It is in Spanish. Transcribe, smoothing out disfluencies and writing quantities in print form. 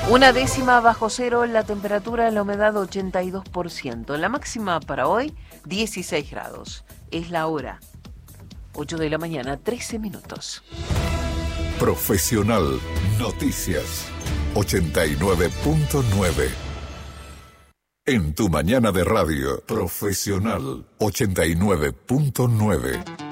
Una décima bajo cero la temperatura, la humedad 82%. La máxima para hoy, 16 grados. Es la hora. 8 de la mañana, 13 minutos. Profesional Noticias 89.9. En tu mañana de radio, Profesional 89.9.